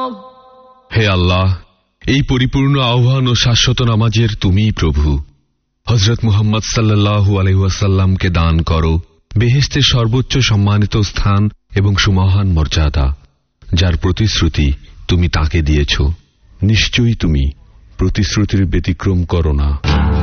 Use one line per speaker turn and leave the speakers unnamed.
হে আল্লাহ, এই পরিপূর্ণ আহ্বান ও শাশ্বত নামাজের তুমিই প্রভু। হযরত মুহাম্মদ সাল্লাল্লাহু আলাইহি ওয়াসাল্লামকে দান করো বেহেশতের সর্বোচ্চ সম্মানিত স্থান এবং সুমহান মর্যাদা, যার প্রতিশ্রুতি তুমি তাকে দিয়েছ। নিশ্চয়ই তুমি প্রতিশ্রুতির ব্যতিক্রম করো না।